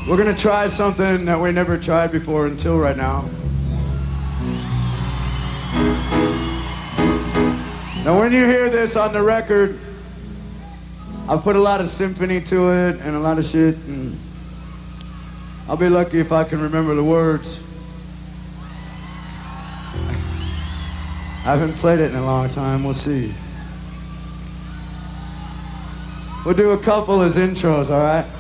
We're gonna try something that we never tried before until right now. Now when you hear this on the record, I've put a lot of symphony to it and a lot of shit, and I'll be lucky if I can remember the words. I haven't played it in a long time, we'll see. We'll do a couple as intros, all right?